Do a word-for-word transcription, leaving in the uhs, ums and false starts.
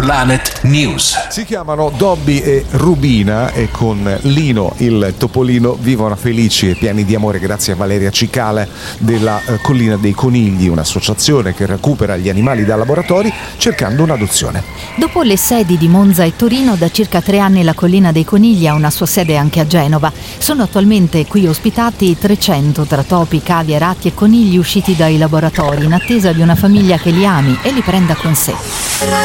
Planet News. Si chiamano Dobby e Rubina e con Lino il topolino vivono felici e pieni di amore grazie a Valeria Cicale della eh, Collina dei Conigli, un'associazione che recupera gli animali da laboratori cercando un'adozione. Dopo le sedi di Monza e Torino, da circa tre anni la Collina dei Conigli ha una sua sede anche a Genova. Sono attualmente qui ospitati trecento tra topi, cavie, ratti e conigli usciti dai laboratori in attesa di una famiglia che li ami e li prenda con sé.